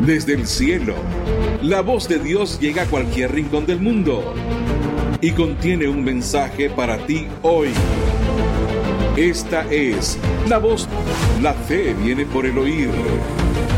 Desde el cielo, la voz de Dios llega a cualquier rincón del mundo y contiene un mensaje para ti hoy. Esta es la voz. La fe viene por el oír.